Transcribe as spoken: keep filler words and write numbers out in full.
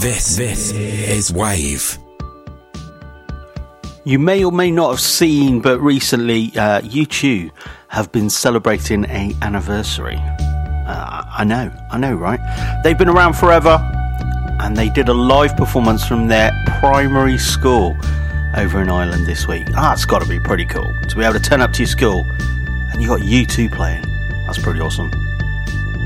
This, this is Wave. You may or may not have seen, but recently uh, U two have been celebrating a anniversary. Uh, I know, I know, right? They've been around forever, and they did a live performance from their primary school over in Ireland this week. Ah, it's got to be pretty cool to be able to turn up to your school and you got U two playing. That's pretty awesome.